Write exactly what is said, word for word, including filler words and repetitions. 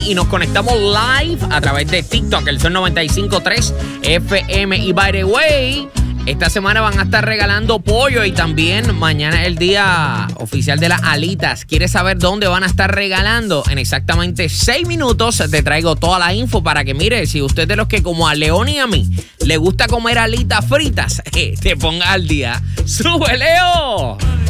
Y nos conectamos live a través de TikTok, el Sol noventa y cinco punto tres F M. Y by the way, esta semana van a estar regalando pollo y también mañana es el día oficial de las alitas. ¿Quieres saber dónde van a estar regalando? En exactamente seis minutos te traigo toda la info para que mire, si usted de los que como a León y a mí le gusta comer alitas fritas, te ponga al día. ¡Sube, Leo!